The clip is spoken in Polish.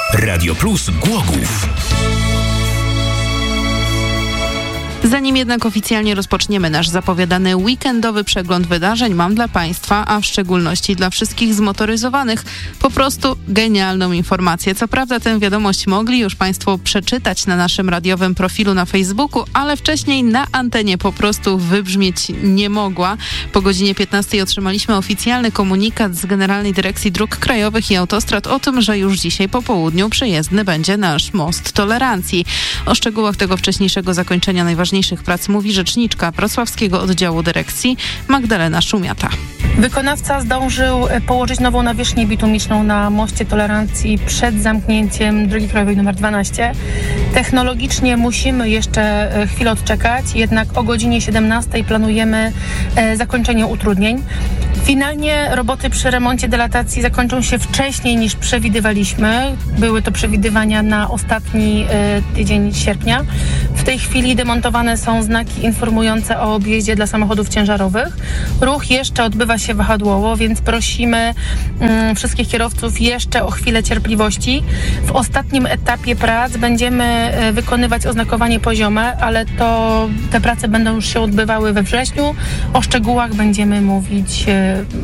Radio Plus Głogów. Zanim jednak oficjalnie rozpoczniemy nasz zapowiadany weekendowy przegląd wydarzeń, mam dla Państwa, a w szczególności dla wszystkich zmotoryzowanych, po prostu genialną informację. Co prawda tę wiadomość mogli już Państwo przeczytać na naszym radiowym profilu na Facebooku, ale wcześniej na antenie po prostu wybrzmieć nie mogła. Po godzinie 15 otrzymaliśmy oficjalny komunikat z Generalnej Dyrekcji Dróg Krajowych i Autostrad o tym, że już dzisiaj po południu przejezdny będzie nasz most tolerancji. O szczegółach tego wcześniejszego zakończenia najważniejszych prac mówi rzeczniczka wrocławskiego oddziału dyrekcji Magdalena Szumiata. Wykonawca zdążył położyć nową nawierzchnię bitumiczną na moście tolerancji przed zamknięciem drogi krajowej nr 12. Technologicznie musimy jeszcze chwilę odczekać, jednak o godzinie 17 planujemy zakończenie utrudnień. Finalnie roboty przy remoncie delatacji zakończą się wcześniej niż przewidywaliśmy. Były to przewidywania na ostatni tydzień sierpnia. W tej chwili demontowane są znaki informujące o objeździe dla samochodów ciężarowych. Ruch jeszcze odbywa się wahadłowo, więc prosimy wszystkich kierowców jeszcze o chwilę cierpliwości. W ostatnim etapie prac będziemy wykonywać oznakowanie poziome, ale te prace będą już się odbywały we wrześniu. O szczegółach będziemy mówić